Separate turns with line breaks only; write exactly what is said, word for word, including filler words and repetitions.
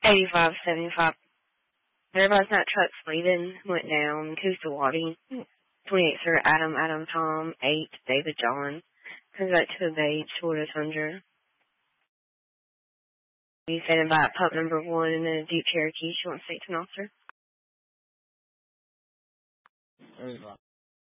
eighty-five seventy-five. Everybody's not trucks leaving. Went down. Kusawati. twenty-eight, sir. Adam, Adam, Tom. eight, David, John. Comes back to the base. Florida Tundra. You said about pup number one and then a Duke Cherokee. She wants to speak to an officer.
eighty-five.